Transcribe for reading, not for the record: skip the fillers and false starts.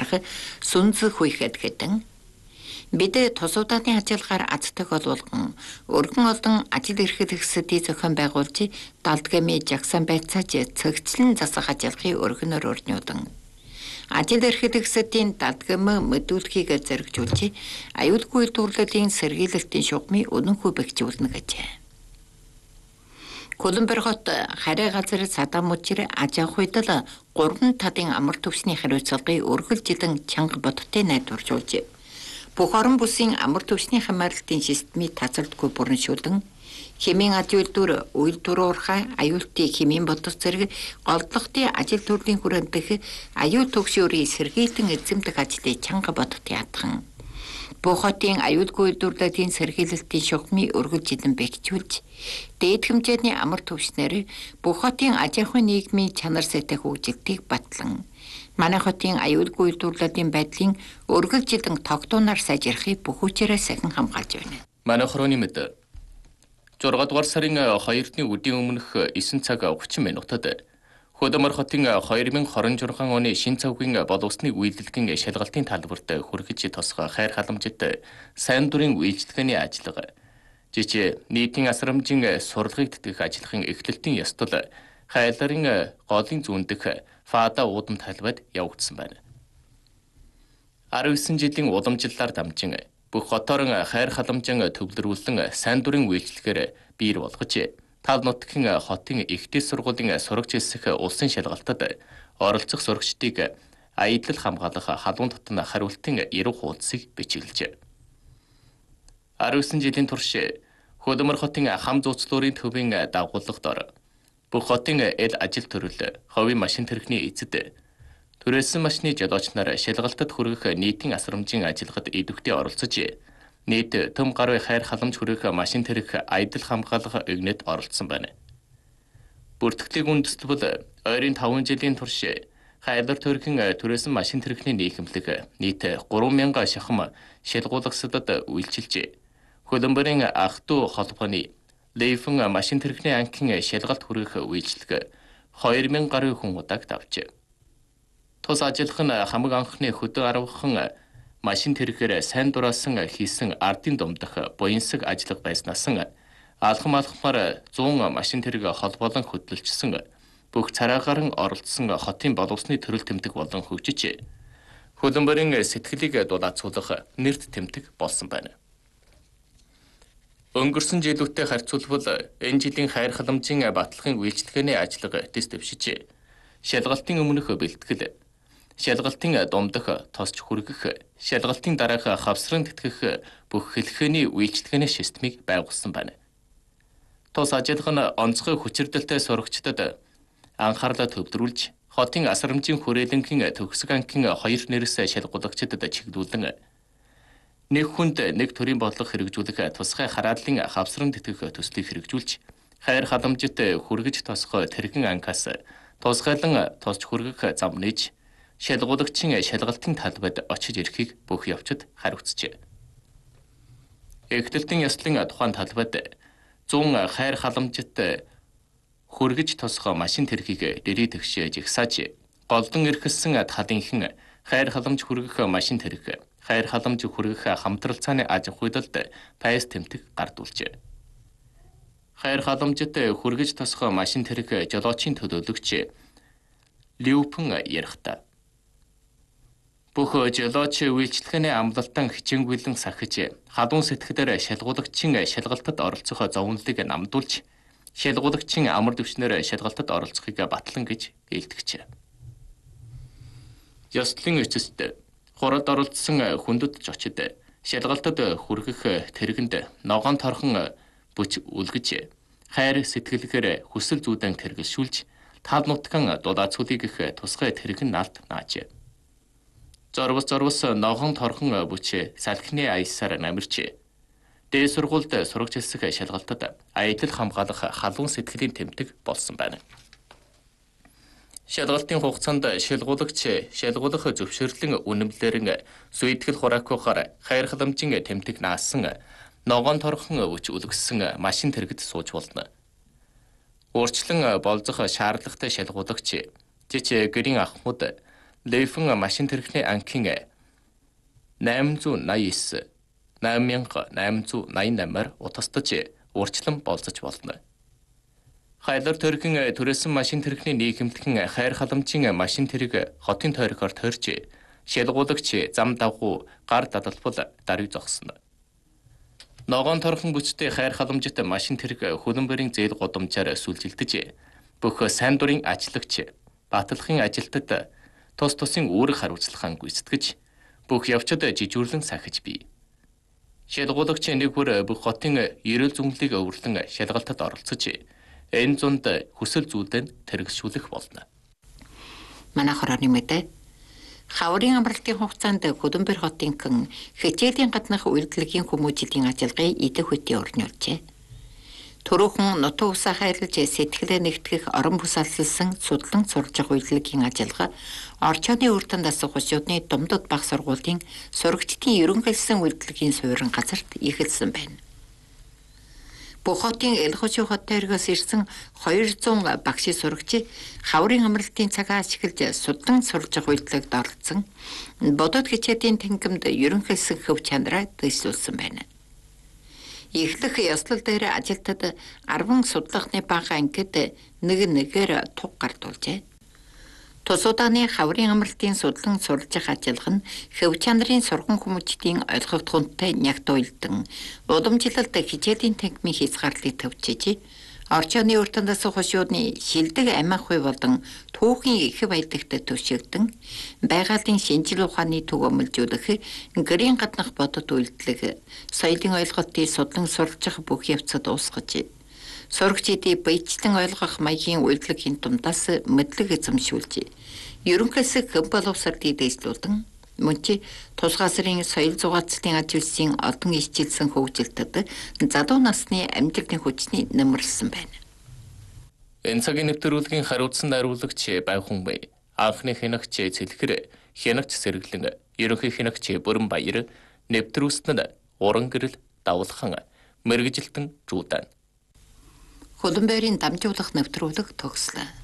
гарах сүнзэх үехэд гэтэн бид тус удааны ажиллагаар азтаг болгон өргөн олдон ажил эрхэл хэсэдийн зохион байгуулж далдгами жагсан байцааж цэгцлэн засах ажиллагааны өргөнөөр өрнөдөн ажил эрхэл хэсэдийн далдгам мэдүүлгийг зэрэгжүүлж аюулгүй үйлдвэрлэлийн сэргийлэлтийн шугамыг өнөнхөө бэхжүүлнэ гэжээ. Колумбер хот харай газар садам мужир аж ахуй удал 3 талын амар төвсний хариуцлагыг өргөлжилэн чанга бодтой найдваржуулж бүх орон бүсийн амар төвсний хамгаалалтын системийг тасалдгүй бүрэншүүлэн хэмээн аж үйлдвэр уурхай аюултай хэмээн бодос зэрэг голдлогтын ажил төрлийн хүрээндх аюул төгшөөрийн сэргийлэн эзэмдэх ажлыг чанга бодтой ятхан Бохотын аюулгүй үйлдвэрлэлийн сэргийлэлтийн шугамыг өргөлжилэн бэхжүүлж дээд хэмжээний амар төвчнөр Бохотын аж ахуйн нийгмийн чанар сэтэх хөгжилтийг батлан манай хотын аюулгүй үйлдвэрлэлийн байдлын өргөлжилэн тогтооноор сайжрахыг бүх хүчээрээ сахин хамгаалж байна. Манай хорооны мэд 6 дугаар сарын 2-ны үдийн өмнөх 9 цаг 30 минутад Хөдөлмөр хотын 2026 оны шин цавгийн боловсны үйлдэлгийн шалгалтын талбарт хүргэж тосгоо хайр халамжит сайн дурын үйлчлэгээний ажиллага жижиг нийтийн асрамжийн сурлагыг тэтгэх ажиллахын эхлэлтийн ёстол хайларын голын зүүн дэх фада уудам талбайд явагдсан байна. 19 жилийн уламжлалаар дамжин бүх хотоор хайр халамжийн төвлөрүүлэн сайн дурын үйлчлэгээр биер болгож тал нутгийн хотын ихтэй сургуулийн сурагч хэсэх улсын шалгалтад оролцох сурагчдыг аялал хамгаалах халуун дотн хариултын 90 хуудсыг бичиглэжээ. 19 жилийн турш Хөдөлмөр хотын хам зууцлуурын төвийн дагуулдаар бүх хотын эл ажил төрөл ховын машин тэрэгний эзэд түрээсэн машины жолооч нар шалгалтад хүргэх нийтийн асрамжийн ажиллагад идэвхтэй оролцож нийт төм гаруй хайр халамж хүрэх машин тэрэг аялал хамгаалах игнэд оролцсон байна. Бүртгэлийг үндэслэл ойрын 5 жилийн турш хайлар төрхийн түрээсэн машин тэрэгний нийгэмлэг нийт 3000 шахам шалгуулагсадад үйлчилж Хөдөлмөрийн ах トゥ холбооны Лейфэн машин тэрэгний анхны шалгалт хүргэх үйлчлэг 2000 гаруй хүн удааг давжээ. Тус ажиллах нь хамаг анхны хөдөө аргахан машин тэргээр сайн дураасан хийсэн ардын думдах буянсаг ажиллага байснаас алхам алхмаар 100 машин тэрэг холбоолон хөдөлжсөн бүх цараагаар оролцсон хотын боловсны төрөл тэмдэг болон хөгжиж хөлбөмбөрийн сэтгэлийг дулаацуулах нэрт тэмдэг болсон байна. Өнгөрсөн жилүүтэй харьцуулбал энэ жилийн хайр халамжийн баталгын үйлчлэгээний ажиллага дэс дэвшиж шалгалтын өмнөх бэлтгэл шалгалтын дундах тосч хүргэх, шалгалтын дараах хавсран тэтгэх бүх хэлхээний үйлчлэгээний системийг байгуулсан байна. Тус ажиллах нь онцгой хүчирдэлтэй сурагчдад анхаарлаа төвлөрүүлж, хотын асрамжийн хүрээлэнгийн төгсөг анхын 2 нэрээс шалгуулагчдад чиглүүлэн нэг хүнд нэг төрлийн бодлого хэрэгжүүлэх тусгай харааллын хавсран тэтгэх төслийг хэрэгжүүлж, хайр халамжит хүргэж тосгоо тэрэгэн анхаас тусгайлан тосч хүргэх зам нээж шалгуулагчийн шалгалтын талбайд очиж ирэхийг бүх явцад хариуцжээ. Эхлэлтийн ёслолын тухайн талбайд 100 хайр халамжит хүргэж тосгоо машин тэрхийг дэрий тэгш жигсааж голдон эрхэлсэн талынхан хайр халамж хүргэх машин тэрэг хайр халамж хүргэх хамтрал цааны аж ахуйдалд пайс тэмдэг гардуулжээ. Хайр халамжит хүргэж тосгоо машин тэрэг жолоочийн төлөөлөгч Ливпэн ярихта бүх жолооч үйлчлэгээний амлалтан хичээнгүйлэн сахиж халуун сэтгэлээр шалгуулагчийн шалгалтад оролцох зовнолыг намдуулж шалгуулагчийн амар дэвшнээр шалгалтад оролцохыг батлан гэж ээлтгэжээ. Ёслолын эцэст хурад оролцсон хүндэт зочид шалгалтад хүргэх тэргэнд ногоон торхон бүч үлгэж хайр сэтгэлгээр хүсэл зүйдэн тэргэлшүүлж тал нутган дулаацуулыг их тусгай тэргэн наалт наажээ. Зорвос ногоон торхон бүч салхины аясаар намирч дээд сургуульд сурагч хэсэг шалгалтад аялал хамгаалах халуун сэтгэлийн тэмдэг болсон байна. Шалгалтын хугацаанд шалгуулагч шалгуулах зөвшөөрлөн үнэмлэлэрэн сүйтгэл хураакухаар хайр халамжийн тэмдэг наасан ногоон торхон бүч үлгсэн машин тэрэгт сууж болно. Өөрчлөн болзох шаардлагатай шалгуулагч жиж гэрийн ахмад Лейфэн машин тэрхний анхин 889 8888-аар утастаж урьдчилан болцож болно. Хайлар төрхин түрээсэн машин тэрхний нийгэмтхэн хайр халамжийн машин тэрэг хотын тойрогоор тойрч шалгуулагч зам дагуу гар дадалбал дарыг зогсно. Ногоон торхон бүчтэй хайр халамжит машин тэрэг хөлбөмбөрийн зээл гудамжаар сүлжилдэж бүх сайн дурын ажлагч батлахын ажилтад тус тусын үүрэг хариуцлагаан гүйцэтгэж бүх явцад жижүүрлэн сахиж бий. Шалгуулагч нэг бүр бүх хотын эрүүл зүйнлийг өвөрлөн шалгалтад оролцож энэ зунд хүсэл зүйлдэн тэрэгшүүлэх болно. Манай хорооны мэдээ хаврын амралтын хугацаанд Хөлбөмбөр хотын хичээлийн гаднах үйлдвэрлэгийн хүмүүжлийн ажиллагааг идэх хөтийн орнуулжээ. Төрөөхөн нутаг усаа хайрлаж сэтгэлээ нэгтгэх орон бүсалсан судлан сурж байгаа үйлдвэрлэгийн ажиллагаа орчооны үрдэнд асуух хушуудны Думдад баг сургуулийн сурагчдын ерөнхийлсөн үйлдвэрлэгийн суурин газарт эхэлсэн байна. Бүх хотын Элхошуу хот тойрогоос ирсэн 200 багшийн сурагч хаврын амралтын цагаа ашиглаж судлан сурж байгаа үйлдвэрлэгт оролцсон бодод хичээлийн тэнгэмд ерөнхийлсөн хөв чанараа дэвшүүлсэн байна. Эхлэх ёслол дээр ажилтад 10 судлахны бага ангид нэгээр туг гардуулжээ. Тус удааны хаврын амралтын судлан сурж байгаа ажиллагаа нь хөв чанарын сурган хүмүүжлийн ойлгох тунтай нягт уйлдан удамжлалт хичээлийн тэнгмийн хязгаарлалыг төвчиж орчооны өртөндөөс хошуудны шилдэг амиа хуй болон түүхийн их байдагт төвшигдэн байгалийн шинжил ухааны төв өмөлжүүлэх гэрийн гаднах бодод үйлдэлэг соёлын ойлголтыг судлан сурж байгаа бүх явцад уусгаж сурагчдын биечлэн ойлгох маягийн үйлдвэрлэгийн дундаас мэдлэг эзэмшүүлж ерөнхийдөө хэм боловсролыг дэвшлүүлэн мөн ч тусгай сарын соёл зугаацлын ажилчин олон ичилсэн хөгжилтөд залуу насны амьдралын хүчний нэмэрлсэн байна. Энэ цагийн нэвтрүүлгийн хариуцсан найруулагч Байхунбай, анхны хянагч Цэлхэр, хянагч Сэргэлэн, ерөнхий хянагч Бүрэнбаяр, нэвтрүүлсэн нь Уран гэрэл Давлхан, мэргэжилтэн Жуудан. Хөлбөмбөрийн дамжуулах нэвтрүүлэг төгслөө.